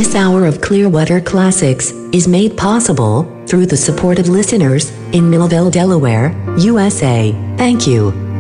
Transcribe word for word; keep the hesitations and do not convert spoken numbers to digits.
This hour of Clearwater Classics is made possible through the support of listeners in Millville, Delaware, U S A. Thank you.